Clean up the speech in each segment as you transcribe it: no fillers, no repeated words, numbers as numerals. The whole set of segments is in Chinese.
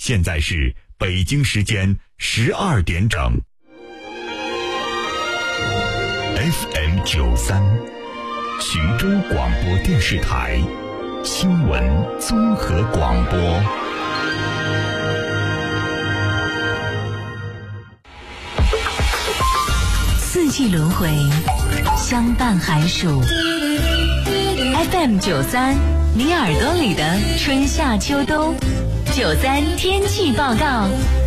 现在是北京时间12点整。FM93，徐州广播电视台新闻综合广播。 四季轮回，相伴寒暑。FM93，你耳朵里的春夏秋冬。93天气报告，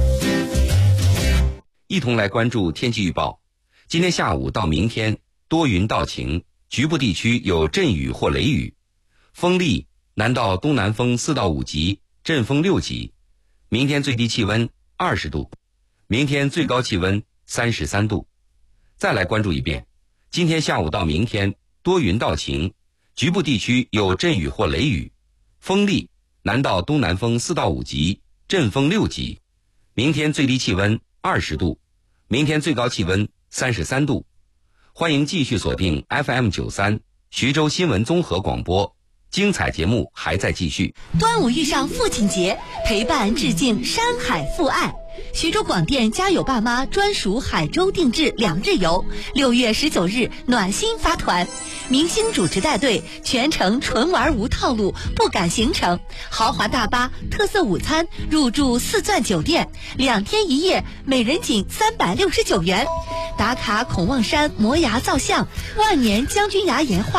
一同来关注天气预报。今天下午到明天多云到晴，局部地区有阵雨或雷雨，风力南到东南风4到5级，阵风6级。明天最低气温20度，明天最高气温33度。再来关注一遍，今天下午到明天多云到晴，局部地区有阵雨或雷雨，风力南到东南风4到5级，阵风6级。明天最低气温20度，明天最高气温33度。欢迎继续锁定 FM93 徐州新闻综合广播，精彩节目还在继续。 端午遇上父亲节，陪伴致敬山海父爱。徐州广电家有爸妈专属海州定制2日游，6月19日暖心发团，明星主持带队，全程纯玩无套路，不赶行程，豪华大巴、特色午餐，入住4钻酒店，2天1夜，每人仅369元。打卡孔望山磨牙造像，万年将军牙岩画。